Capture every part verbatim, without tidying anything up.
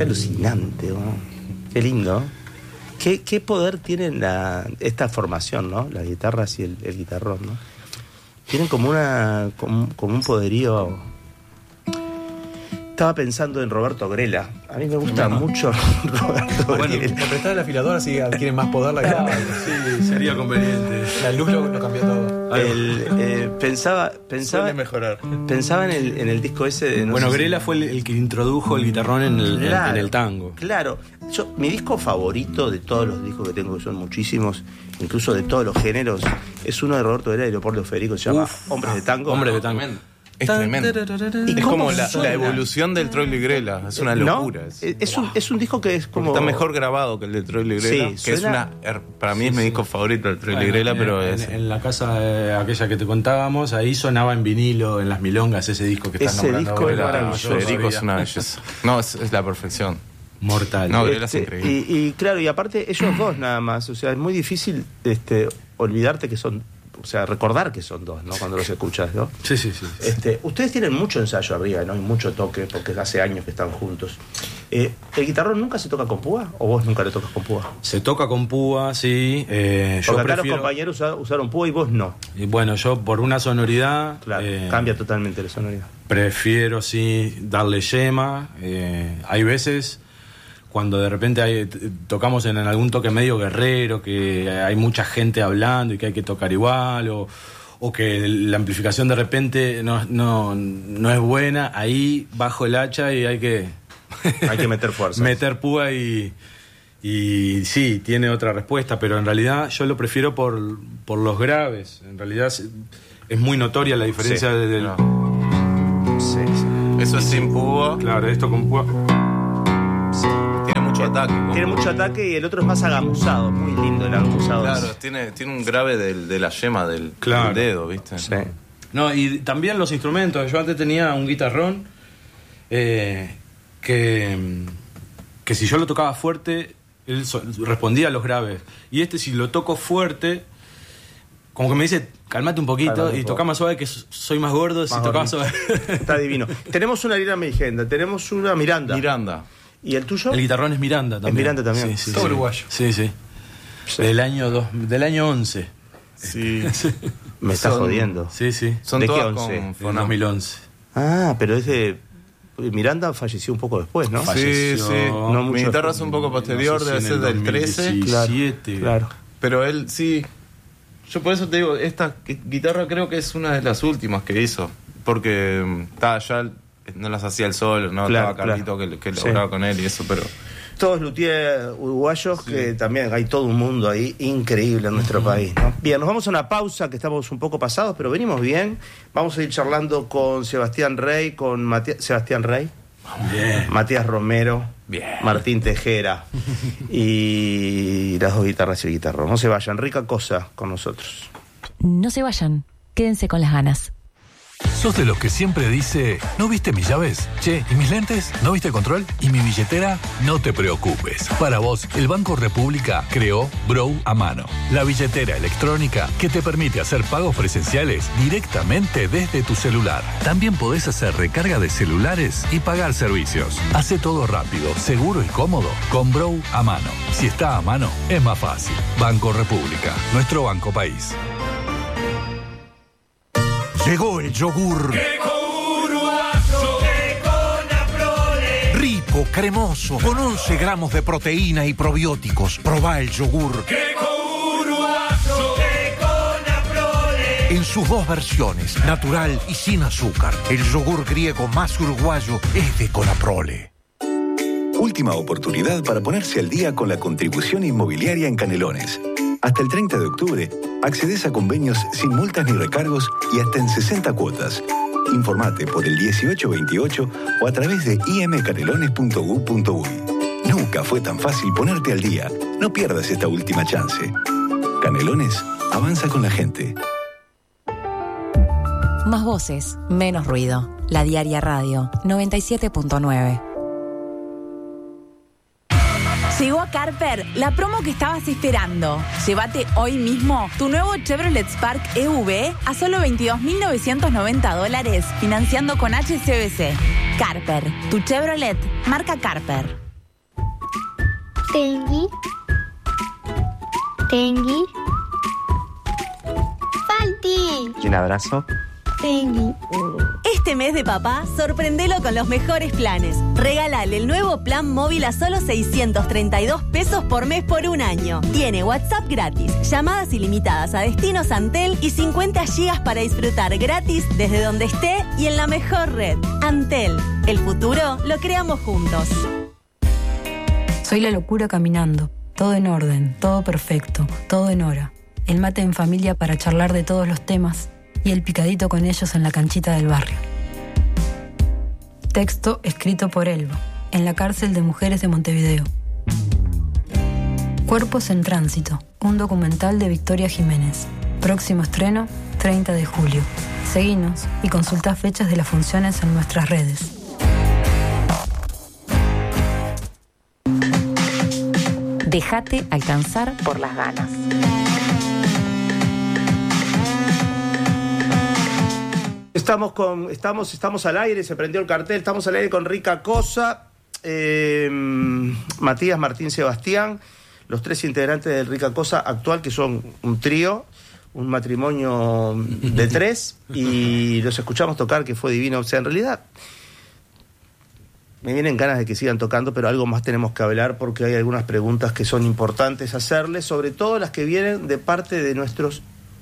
Qué alucinante, ¿no? Qué lindo. ¿Qué, qué poder tiene la, esta formación, ¿no? Las guitarras y el, el guitarrón, ¿no? Tienen como una como, como un poderío. Estaba pensando en Roberto Grela. A mí me gusta no. mucho Roberto bueno, Grela. Bueno, prestar el afilador así adquiere más poder la guitarra. Sí, sería conveniente. La luz lo, lo cambió todo. El, eh, pensaba pensaba Suele mejorar. Pensaba en el, en el disco ese de, no bueno, sé Grela si... fue el, el que introdujo el guitarrón en el, claro, en, en el tango. Claro. Yo, mi disco favorito de todos los discos que tengo, que son muchísimos, incluso de todos los géneros, es uno de Roberto Grela y Leopoldo Federico, se llama Uf, Hombres de Tango. Hombres de Tango. Es tremendo. Es como la, la evolución del Troilo y Grela. Es una locura. ¿No? Es, es, un, es un disco que es como... Porque está mejor grabado que el de Troilo y Grela. Sí, que suena... es una, para mí sí, es mi sí. disco favorito, el Troilo bueno, y Grela, en, pero en, es... En la casa eh, aquella que te contábamos, ahí sonaba en vinilo, en las milongas, ese disco que estás nombrando. Ese disco es maravilloso. Federico es una belleza. No, es, es la perfección. Mortal. No, Grela este, es increíble. Y, y claro, y aparte ellos dos nada más. O sea, es muy difícil este, olvidarte que son... O sea, recordar que son dos, ¿no? Cuando los escuchas, ¿no? Sí, sí, sí. Este, ustedes tienen mucho ensayo arriba, ¿no? Y mucho toque, porque hace años que están juntos. Eh, ¿El guitarrón nunca se toca con púa? ¿O vos nunca le tocas con púa? Se toca con púa, sí. Eh, porque yo acá prefiero... los compañeros usaron púa y vos no. Y bueno, yo por una sonoridad... Claro, eh, cambia totalmente la sonoridad. Prefiero, sí, darle yema. Eh, hay veces... Cuando de repente hay, tocamos en algún toque medio guerrero, que hay mucha gente hablando y que hay que tocar igual, o, o que la amplificación de repente no, no, no es buena, ahí bajo el hacha y hay que... hay que meter fuerza. meter púa y, y sí, tiene otra respuesta, pero en realidad yo lo prefiero por, por los graves. En realidad es, es muy notoria la diferencia sí, del... No. Sí, sí. Eso es sin púa. Claro, esto con púa... Sí. Tiene mucho ataque. ¿Cómo? Tiene mucho ataque y el otro es más agamuzado, muy lindo el agamuzado. Claro, tiene, tiene un grave del, de la yema del, claro. del dedo, ¿viste? Sí. No, y también los instrumentos. Yo antes tenía un guitarrón eh, que, que si yo lo tocaba fuerte, él so, respondía a los graves. Y este si lo toco fuerte, como que me dice, calmate un poquito calmate y un toca más suave, que soy más gordo, más si tocaba suave. Está divino. Tenemos una lira Meligenda, tenemos una Miranda. Miranda. ¿Y el tuyo? El guitarrón es Miranda también. Es Miranda también. Sí, sí, todo sí. uruguayo. Sí, sí. sí. Del año dos, del año once. Sí. Me estás son, jodiendo. Sí, sí. Son ¿De qué todas once? Con dos mil once. Ah, pero es de... Miranda falleció un poco después, ¿no? Falleció, sí, sí. No Mi guitarra es un poco posterior, no sé si debe ser del trece. Claro, claro. Pero él sí... Yo por eso te digo, esta guitarra creo que es una de las últimas que hizo. Porque está ya... No las hacía él solo, ¿no? Claro, estaba Carlito claro. que, que Sí. lograba con él y eso, pero... Todos luthiers uruguayos, sí. Que también hay todo un mundo ahí increíble en nuestro uh-huh. país, ¿no? Bien, nos vamos a una pausa, que estamos un poco pasados, pero venimos bien. Vamos a ir charlando con Sebastián Rey, con Matías... Sebastián Rey. Bien. Matías Romero. Bien. Martín Tejera. Y las dos guitarras y el guitarrón. No se vayan, rica cosa con nosotros. No se vayan, quédense con las ganas. ¿Sos de los que siempre dice, ¿no viste mis llaves? Che, ¿y mis lentes? ¿No viste control? ¿Y mi billetera? No te preocupes. Para vos, el Banco República creó Brow a mano, la billetera electrónica que te permite hacer pagos presenciales directamente desde tu celular. También podés hacer recarga de celulares y pagar servicios. Hace todo rápido, seguro y cómodo con Brow a mano. Si está a mano, es más fácil. Banco República, nuestro banco país. Llegó el yogur. Rico, cremoso, con once gramos de proteína y probióticos. Probá el yogur. En sus dos versiones, natural y sin azúcar. El yogur griego más uruguayo es de Conaprole. Última oportunidad para ponerse al día con la contribución inmobiliaria en Canelones. Hasta el treinta de octubre, accedes a convenios sin multas ni recargos y hasta en sesenta cuotas. Informate por el dieciocho veintiocho o a través de i m canelones punto u y punto uy. Nunca fue tan fácil ponerte al día. No pierdas esta última chance. Canelones, avanza con la gente. Más voces, menos ruido. La Diaria Radio, noventa y siete punto nueve. Llegó a Carper la promo que estabas esperando. Llévate hoy mismo tu nuevo Chevrolet Spark E V a solo veintidós mil novecientos noventa dólares, financiando con H S B C. Carper, tu Chevrolet, marca Carper. Tengui. Tengui. Falti. Un abrazo. Tengui. Este mes de papá, sorprendelo con los mejores planes. Regálale el nuevo plan móvil a solo seiscientos treinta y dos pesos por mes por un año. Tiene WhatsApp gratis, llamadas ilimitadas a destinos Antel y cincuenta gigas para disfrutar gratis desde donde esté y en la mejor red. Antel, el futuro lo creamos juntos. Soy la locura caminando. Todo en orden, todo perfecto, todo en hora. El mate en familia para charlar de todos los temas y el picadito con ellos en la canchita del barrio. Texto escrito por Elba, en la cárcel de mujeres de Montevideo. Cuerpos en tránsito, un documental de Victoria Jiménez. Próximo estreno, treinta de julio. Seguinos y consultá fechas de las funciones en nuestras redes. Déjate alcanzar por las ganas. Estamos con, estamos, estamos al aire, se prendió el cartel, estamos al aire con Rica Cosa, eh, Matías, Martín, Sebastián, los tres integrantes del Rica Cosa actual, que son un trío, un matrimonio de tres, y los escuchamos tocar, que fue divino. O sea, en realidad me vienen ganas de que sigan tocando, pero algo más tenemos que hablar, porque hay algunas preguntas que son importantes hacerles, sobre todo las que vienen de parte de nuestros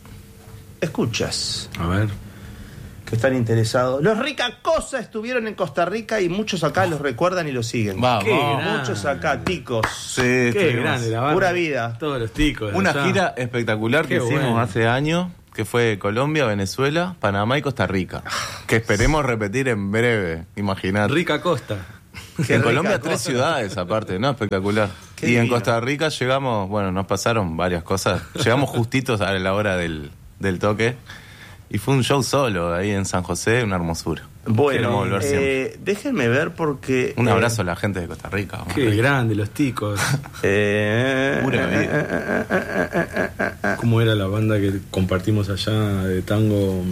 escuchas. A ver. Que están interesados. Los Rica Cosa estuvieron en Costa Rica y muchos acá los recuerdan y los siguen. Vamos. Muchos acá, ticos. Sí, Qué grande la barra. Pura vida. Todos los ticos. Una allá. gira espectacular Qué que hicimos bueno. hace años, que fue Colombia, Venezuela, Panamá y Costa Rica. Que esperemos repetir en breve, imaginate. Rica Costa. Qué En rica Colombia cosa. tres ciudades aparte, ¿no? Espectacular. Qué y en divino. Costa Rica llegamos, bueno, nos pasaron varias cosas. Llegamos justitos a la hora del, del toque. Y fue un show solo ahí en San José, una hermosura. Bueno, Queremos volver siempre. eh, déjenme ver porque... Un eh, abrazo a la gente de Costa Rica. vamos. Qué grande, los ticos. eh, Pura vida. eh, eh, eh, eh, eh, eh, eh. ¿Cómo era la banda que compartimos allá de tango?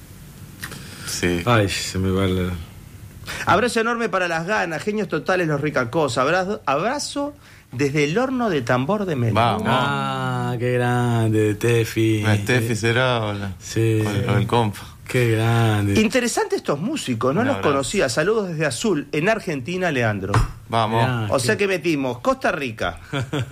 Sí. Ay, se me va el... Abrazo enorme para las ganas, genios totales los Rica Cosa. Abrazo, abrazo desde el horno de tambor de Melo. Vamos. Ah, qué grande, Tefi. A Steffi será o la- Sí. o el compa. Qué grande. Interesante estos músicos, no Un los abrazo. conocía. Saludos desde Azul, en Argentina, Leandro. Vamos. Mirá. O sea que metimos Costa Rica,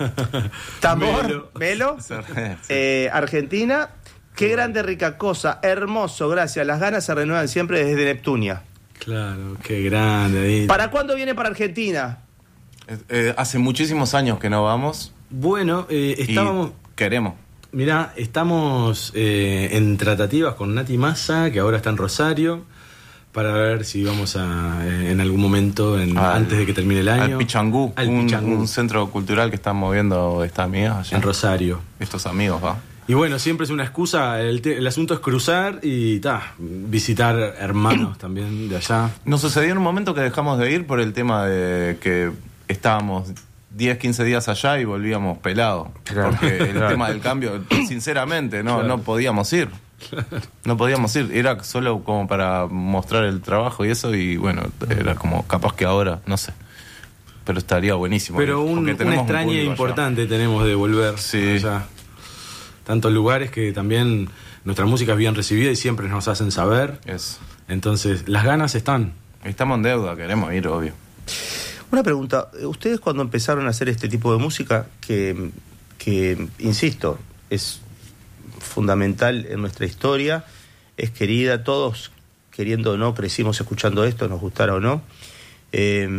tambor, Melo. Melo, Sí. eh, Argentina. Qué grande Rica Cosa, hermoso, gracias. Las ganas se renuevan siempre desde Neptunia. Claro, qué grande. Ahí. ¿Para cuándo viene para Argentina? Eh, eh, hace muchísimos años que no vamos Bueno, eh, y estábamos... queremos. Mirá, estamos eh, en tratativas con Nati Massa, que ahora está en Rosario, para ver si vamos a, eh, en algún momento, en, Al- antes de que termine el año. Al Pichangú, Al un, Pichangú, un centro cultural que están moviendo esta amiga allá. en Rosario. Estos amigos, va. Y bueno, siempre es una excusa, el, te- el asunto es cruzar y ta, visitar hermanos también de allá. Nos sucedió en un momento que dejamos de ir por el tema de que estábamos diez, quince días allá y volvíamos pelados. Claro, Porque el claro. tema del cambio, sinceramente, no, Claro. no podíamos ir. No podíamos ir. Era solo como para mostrar el trabajo y eso. Y bueno, era como capaz que ahora, no sé. Pero estaría buenísimo. Pero ir, un, porque una tenemos un extraña público importante tenemos de volver Sí. allá. Tantos lugares que también nuestra música es bien recibida y siempre nos hacen saber. allá. Eso. Entonces, las ganas están. Estamos en deuda, queremos ir, obvio. Una pregunta, ustedes cuando empezaron a hacer este tipo de música, que, que insisto, es fundamental en nuestra historia, es querida, todos queriendo o no, crecimos escuchando esto, nos gustara o no, eh,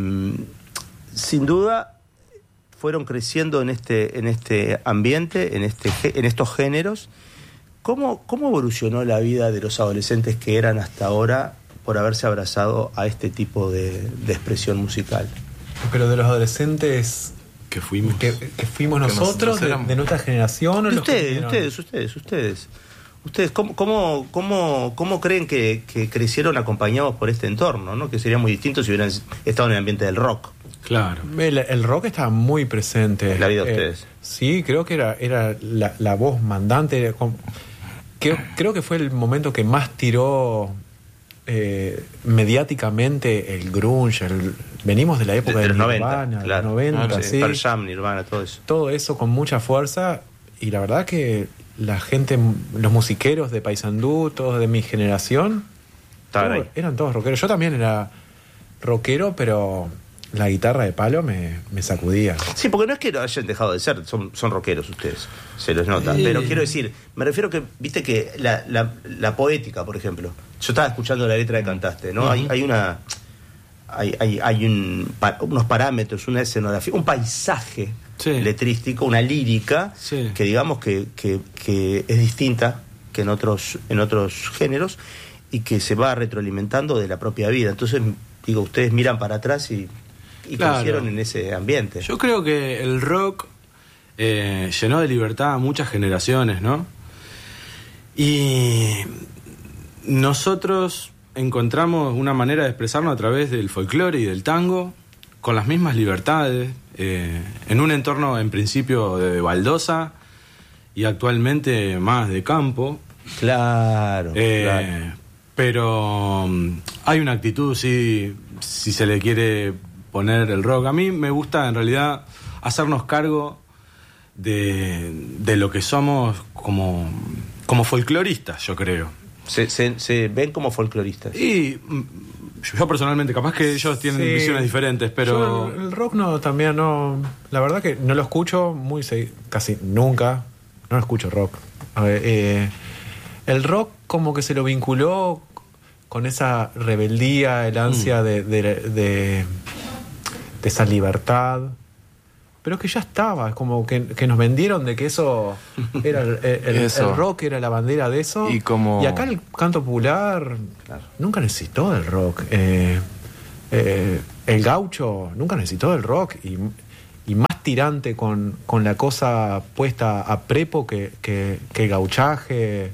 sin duda fueron creciendo en este, en este ambiente, en, este, gé- en estos géneros. ¿Cómo, ¿Cómo evolucionó la vida de los adolescentes que eran hasta ahora por haberse abrazado a este tipo de, de expresión musical? Pero de los adolescentes Que fuimos. que, que fuimos Que nosotros, nosotros de, éramos. de nuestra generación, o Y los que ustedes, vinieron- ustedes, ustedes, ustedes. Ustedes, ¿cómo, cómo, cómo, cómo creen que, que crecieron acompañados por este entorno, ¿no? Que sería muy distinto si hubieran estado en el ambiente del rock. Claro. El, el rock estaba muy presente En la vida de Eh, ustedes. Sí, creo que era, era la, la voz mandante. era como- creo, creo que fue el momento que más tiró eh, mediáticamente el grunge, el, venimos de la época de, de los Nirvana, noventa, claro. noventa, Ah, sí. Pearl Jam, Nirvana, todo eso. Todo eso con mucha fuerza, y la verdad que la gente, los musiqueros de Paysandú, todos de mi generación, Estaban todo- ahí. eran todos rockeros. Yo también era rockero, pero la guitarra de palo me, me sacudía. Sí, porque no es que lo hayan dejado de ser, son, son rockeros ustedes, se los nota. Sí. Pero quiero decir, me refiero que, viste que la, la, la poética, por ejemplo, yo estaba escuchando la letra que cantaste, ¿no? Ujú. Hay, hay una. Hay, hay, hay un, pa- unos parámetros, una escenografía, un paisaje letrístico, una lírica, que digamos que, que, que es distinta que en otros, en otros géneros y que se va retroalimentando de la propia vida. Entonces, digo, ustedes miran para atrás y, y Claro. crecieron en ese ambiente. Yo creo que el rock eh, llenó de libertad a muchas generaciones, ¿no? Y nosotros encontramos una manera de expresarnos a través del folclore y del tango, con las mismas libertades, eh, en un entorno en principio de baldosa y actualmente más de campo. Claro, Eh, claro. Pero mm, hay una actitud, sí, si se le quiere poner el rock. A mí me gusta en realidad hacernos cargo de, de lo que somos como, como folcloristas, yo creo. Se, se, se ven como folcloristas. Y mm, yo personalmente, capaz que ellos tienen Sí. visiones diferentes, pero... Yo el, el rock no, también no. La verdad que no lo escucho muy segui- casi nunca. No lo escucho rock. A ver, eh, el rock como que se lo vinculó con esa rebeldía, el ansia Mm. de, de, de, de esa libertad. Pero es que ya estaba, es como que, que nos vendieron de que eso era el, el- Eso. el rock era la bandera de eso. Y como- Y acá el canto popular nunca necesitó del rock. Eh, eh, el gaucho nunca necesitó del rock y, y más tirante con, con la cosa puesta a prepo que, que, que el gauchaje.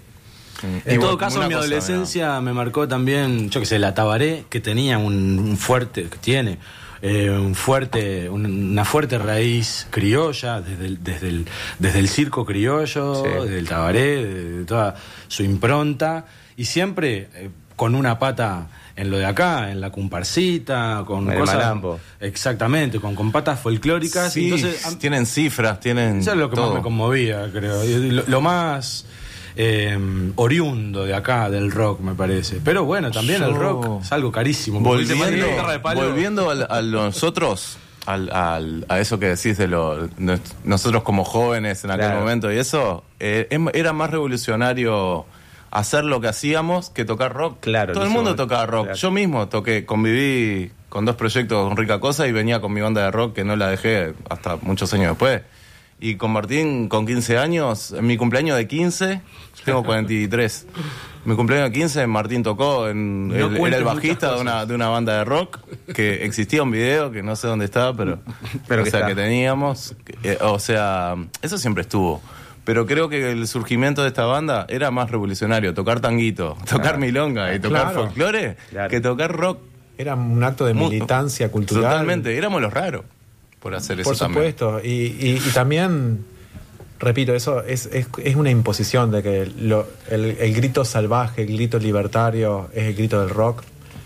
En Eh, todo una caso, en mi cosa, adolescencia me marcó también, yo que sé, la Tabaré, que tenía un, un fuerte, que tiene eh, un fuerte, un- una fuerte raíz criolla, desde el, desde el, desde el circo criollo, Sí. desde el Tabaré, de, de toda su impronta, y siempre eh, con una pata en lo de acá, en la comparsita, con En el cosas... malambo. Exactamente, con, con patas folclóricas. Sí, entonces, a- tienen cifras, tienen eso es lo que todo. más me conmovía, creo. Y Lo, lo más eh, oriundo de acá, del rock, me parece. Pero bueno, también Yo- el rock es algo carísimo. Como dice Mario, Volviendo, la guitarra de palo. volviendo al- a, nosotros, al, al- a eso que decís de lo, nos- nosotros como jóvenes en aquel Claro. momento y eso, eh, em- era más revolucionario hacer lo que hacíamos que tocar rock. Claro, Todo en el ese mundo momento, tocaba rock. claro. Yo mismo toqué, conviví con dos proyectos con Rica Cosa y venía con mi banda de rock que no la dejé hasta muchos años después. Y con Martín, con quince años, en mi cumpleaños de quince, tengo cuarenta y tres. Mi cumpleaños de quince, Martín tocó, en, No él- era cuentes el muchas bajista de cosas. una, de una banda de rock, que existía un video, que no sé dónde estaba, pero, Pero o que sea, está. que teníamos. Eh, o sea, eso siempre estuvo. Pero creo que el surgimiento de esta banda era más revolucionario, tocar tanguito, tocar Claro. milonga y tocar Claro. folclore, Claro. que tocar rock. Era un acto de Mu- militancia cultural. Totalmente, éramos los raros por hacer eso Por también. supuesto. Y, y, y también, repito, eso es, es, es una imposición de que lo- el, el grito salvaje, el grito libertario es el grito del rock.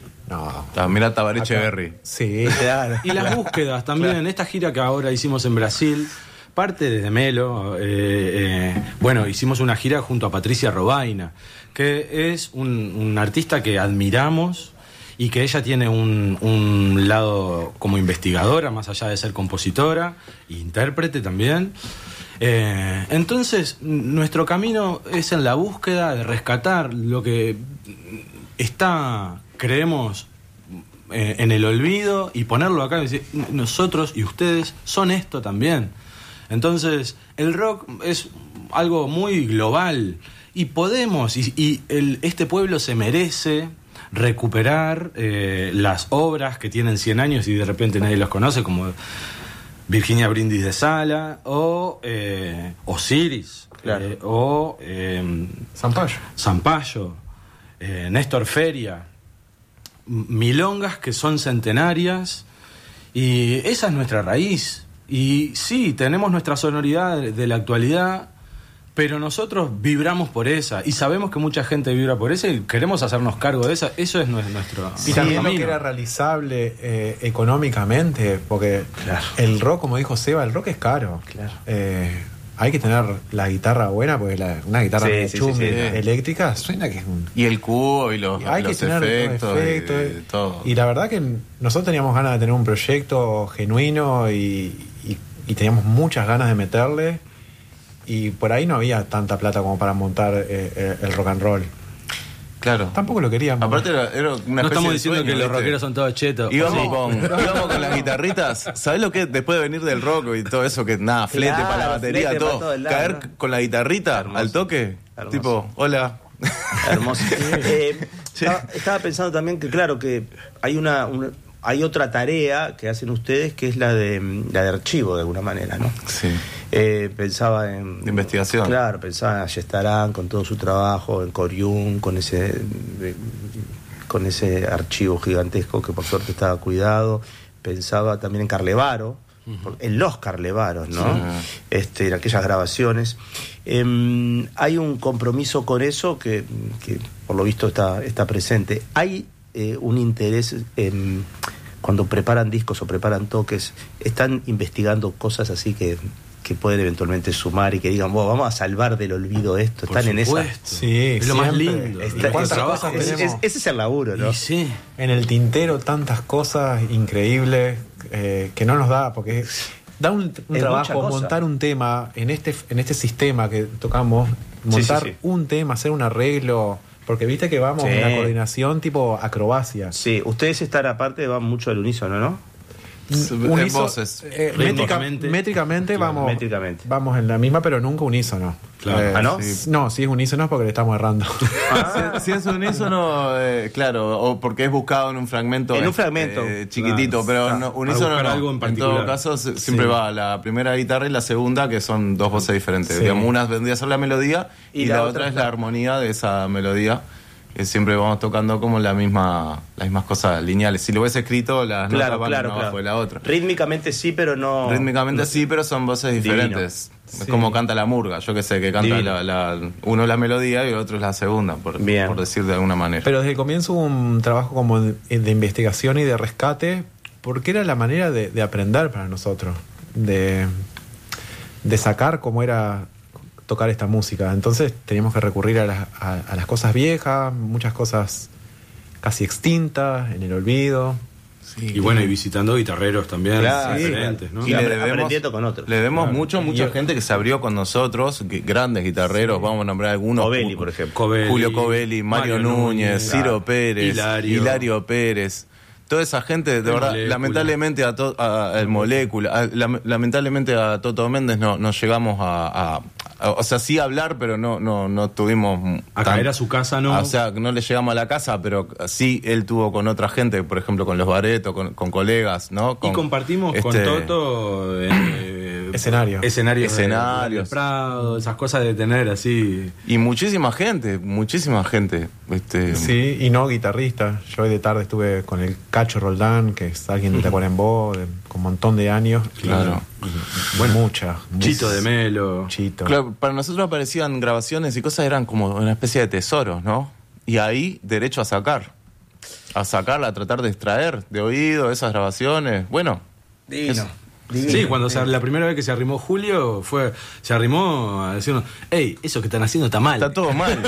No. Ah, mirá Tabaré Acá- Echeverry. Sí. Claro. Y las búsquedas también. Esta gira que ahora hicimos en Brasil, parte desde Melo. eh, eh, bueno, hicimos una gira junto a Patricia Robaina, que es un, un artista que admiramos y que ella tiene un, un lado como investigadora, más allá de ser compositora, e intérprete también. Eh, entonces, nuestro camino es en la búsqueda de rescatar lo que está, creemos, eh, en el olvido y ponerlo acá y decir, nosotros y ustedes son esto también. Entonces, el rock es algo muy global y podemos, y, y el, este pueblo se merece recuperar eh, las obras que tienen cien años y de repente nadie los conoce, como Virginia Brindis de Sala o eh, Osiris, Claro. eh, o eh, Zampayo. Zampayo, eh, Néstor Feria, m- milongas que son centenarias y esa es nuestra raíz. Y sí, tenemos nuestra sonoridad de, de la actualidad, pero nosotros vibramos por esa y sabemos que mucha gente vibra por esa y queremos hacernos cargo de esa. Eso es nuestro Y también lo que era realizable eh, económicamente, porque claro. el rock, como dijo Seba, el rock es caro. Claro. Eh, hay que tener la guitarra buena, porque la, una guitarra sí, de sí, chum, sí, sí. eléctrica suena que es un... Y el cubo y los, y hay los que tener efectos, los efectos y, y todo. Y la verdad que nosotros teníamos ganas de tener un proyecto genuino y, y, y teníamos muchas ganas de meterle, y por ahí no había tanta plata como para montar eh, el rock and roll. Claro. Tampoco lo queríamos. Aparte era, era una no estamos de diciendo sueño, que los ¿viste? rockeros son todos chetos. Íbamos, Sí. con, íbamos con las guitarritas. ¿Sabés lo que es después de venir del rock y todo eso? Que nada, flete Claro, para la batería, flete todo. para todo el lado, Caer ¿no? con la guitarrita Hermoso. al toque. Hermoso. Tipo, hola. Hermoso. Eh, estaba, estaba pensando también que, claro, que hay una, una hay otra tarea que hacen ustedes que es la de la de archivo, de alguna manera, ¿no? Sí. Eh, pensaba en... De investigación. Claro, pensaba en Ayestarán con todo su trabajo, en Coriún, con ese, de, con ese archivo gigantesco que por suerte estaba cuidado. Pensaba también en Carlevaro, uh-huh. en los Carlevaros, ¿no? Sí. Este, en aquellas grabaciones. Eh, hay un compromiso con eso que, que por lo visto está, está presente. Hay eh, un interés en... Cuando preparan discos o preparan toques, están investigando cosas así que, que pueden eventualmente sumar y que digan, wow, vamos a salvar del olvido esto. Por Están supuesto. en esa. Sí, es lo más lindo. Está, ¿Cuántas es, cosas es, tenemos? es, ese es el laburo, ¿no? Y sí. En el tintero tantas cosas increíbles eh, que no nos da, porque da un, un Es trabajo mucha cosa. montar un tema en este, en este sistema que tocamos, montar Sí, sí, sí. un tema, hacer un arreglo. Porque viste que vamos Sí. en una coordinación tipo acrobacia. Sí, ustedes están aparte, van mucho al unísono, ¿no? Uniso- voces. eh, Rítmicamente. métrica- métricamente Claro, vamos métricamente. vamos en la misma, pero nunca unísono. Claro. ¿Ah, no? Sí. No, sí es unísono porque le estamos errando. Si, si es unísono, eh, claro, o porque es buscado en un fragmento. En un eh, fragmento. eh, chiquitito, Claro. pero Claro. no, Para unísono buscar no. algo en En particular. todo caso, se- siempre Sí. va la primera guitarra y la segunda, que son dos voces diferentes. Sí. Digamos, una vendría a ser la melodía y, Y la, la otra otra es es la la- armonía de esa melodía. Que siempre vamos tocando como la misma, las mismas cosas lineales. Si lo hubiese escrito, las Claro, notas van claro, una claro. abajo de la otra. Rítmicamente sí, pero no... Rítmicamente no- sí, pero son voces Divino. diferentes. Es Sí. como canta la murga, yo que sé, que canta Divino. la, la, uno es la melodía y el otro es la segunda, por, Bien. por decir de alguna manera. Pero desde el comienzo hubo un trabajo como de, de investigación y de rescate, porque era la manera de, de aprender para nosotros, de, de sacar cómo era tocar esta música. Entonces teníamos que recurrir a, las- a- a las cosas viejas, muchas cosas casi extintas, en el olvido. Sí, Y bueno, y visitando guitarreros también, Claro, sí, diferentes, ¿no? Y Y le apre- debemos, aprendiendo con otros. le debemos Claro. mucho, mucha Y- gente que se abrió con nosotros, que- grandes guitarreros, vamos a nombrar algunos. Covelli, por ejemplo. Covelli, Julio Covelli, Mario, Mario Núñez, Núñez, Ciro claro. Pérez, Hilario. Hilario Pérez. Toda esa gente, de El verdad, Molécula. lamentablemente a, to- a- el Molécula, a- lam- lamentablemente a Toto Méndez no, no llegamos a, a- a- o sea, sí a hablar, pero no, no, no tuvimos A tan- caer a su casa, ¿no? O sea, no le llegamos a la casa, pero sí él tuvo con otra gente, por ejemplo, con los Bareto, con, con colegas, ¿no? Y Con, compartimos con este, Toto eh, Escenario. escenarios, de- Escenarios. de Prado, esas cosas de tener así. Y muchísima gente, muchísima gente. Este, Sí, y no guitarrista. Yo hoy de tarde estuve con el Cacho Roldán, que es alguien de Tacuarembó, de, con un montón de años. Claro. Y, y bueno, mucha. Chito de Melo. Chito. Claro, para nosotros aparecían grabaciones y cosas, eran como una especie de tesoros, ¿no? Y ahí, derecho a sacar. A sacarla, a tratar de extraer de oído esas grabaciones. Bueno, Divino. Divino. Sí, cuando se- la primera vez que se arrimó Julio, fue se arrimó a decirnos, hey, eso que están haciendo está mal. está todo mal.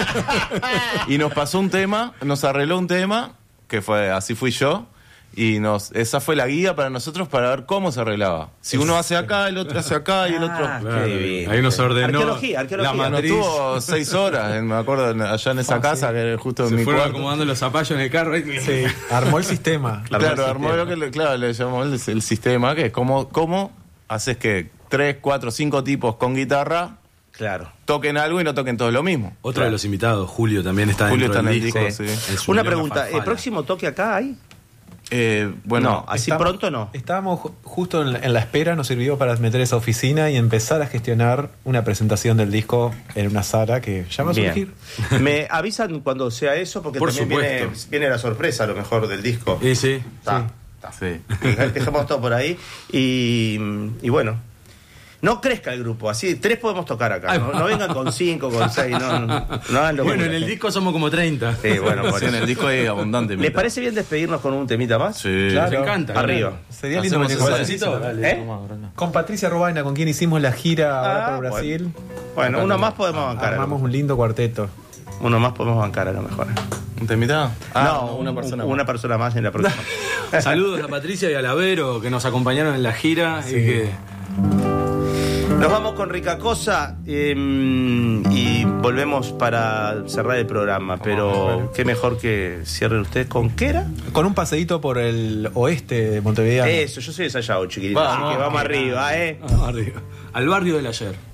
Y nos pasó un tema, nos arregló un tema, que fue Así Fui Yo, y nos esa fue la guía para nosotros para ver cómo se arreglaba. Si uno hace acá, el otro hace acá y el otro... Ah, Claro, qué divino. ahí nos ordenó Arqueología, arqueología. la Nos matriz. tuvo seis horas, en- me acuerdo, en- allá en esa Ah, casa, sí. que era justo en Se mi fueron cuarto. acomodando los zapallos en el carro. Sí, armó el sistema. Claro, Armó el armó sistema. lo que le, claro, le llamamos el, el sistema, que es cómo, cómo haces que tres, cuatro, cinco tipos con guitarra Claro. toquen algo y no toquen todos lo mismo. Otro de los invitados, Julio, también está Julio dentro está en del el disco. disco, sí. En su Una Leona pregunta, ¿el Farfalla. próximo toque acá hay? Eh, bueno, No, así Estamos- pronto no. Estábamos ju- justo en la, en la espera, nos sirvió para meter esa oficina y empezar a gestionar una presentación del disco en una sala que ya va a Bien. surgir. Me avisan cuando sea eso, porque Por también viene, supuesto. viene la sorpresa a lo mejor del disco. Y sí. Está, está. sí. Dejemos todo por ahí. Y, y bueno, no crezca el grupo, así, tres podemos tocar acá. No, no vengan con cinco, con seis, no, no, no hagan lo Bueno, que en el gente. disco somos como treinta. Sí, bueno, por Sí, en eso. el disco hay abundante. ¿Les parece bien despedirnos con un temita más? Sí. Claro. Me encanta. Arriba. Sería lindo Hacemos venir con ese Patricia. Dale, ¿Eh? Con Patricia Robaina, con quien hicimos la gira ahora Ah, por Brasil. Bueno, uno más podemos bancar. Armamos un lindo cuarteto. Uno más podemos bancar a lo mejor. ¿Un temita? no, una persona Una más. persona más en la próxima. Saludos a Patricia y a Lavero que nos acompañaron en la gira y que Nos vamos con Rica Cosa eh, y volvemos para cerrar el programa. Pero qué mejor que cierren ustedes con ¿qué era? Con un paseíto por el oeste de Montevideo. Eso, yo soy de Sayago, chiquitito. Vamos, así que vamos que arriba, ¿eh? ah, arriba. Al barrio del ayer.